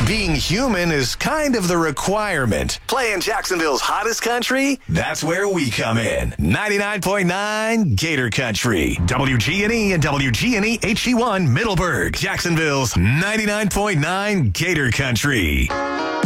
Being human is kind of the requirement. Playing Jacksonville's hottest country? That's where we come in. 99.9 Gator Country. WGNE and WGNE HD1 Middleburg. Jacksonville's 99.9 Gator Country.